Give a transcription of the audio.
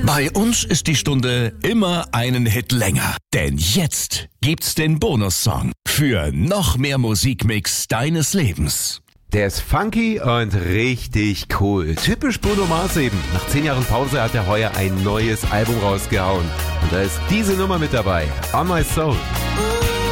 Bei uns ist die Stunde immer einen Hit länger. Denn jetzt gibt's den Bonussong für noch mehr Musikmix deines Lebens. Der ist funky und richtig cool. Typisch Bruno Mars eben. Nach 10 Jahren Pause hat er heuer ein neues Album rausgehauen. Und da ist diese Nummer mit dabei. On My Soul.